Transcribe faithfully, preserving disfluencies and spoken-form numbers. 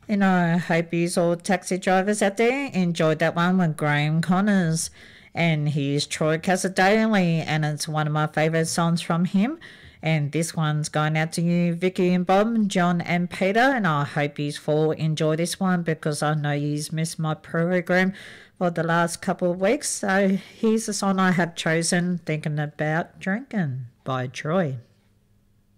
You know, I hope you all taxi drivers out there enjoyed that one with Graham Connors. And he's Troy Casadale, and it's one of my favourite songs from him. And this one's going out to you, Vicky and Bob, John and Peter. And I hope you all enjoy this one because I know you've missed my program for the last couple of weeks. So here's the song I have chosen, Thinking About Drinking by Troy.